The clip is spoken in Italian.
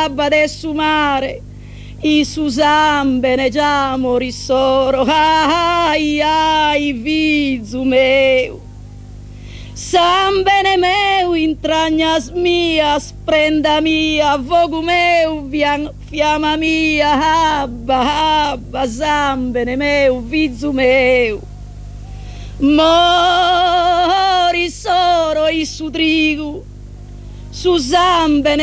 abba de su mare, i su sambene già morissoro, ai ai fizu meu. Sambene meu, intragnas mias, prenda mia, fogo meu, fiamma mia, abba, sambene meu, fizu meu. Mori soro i su trigo, su sambene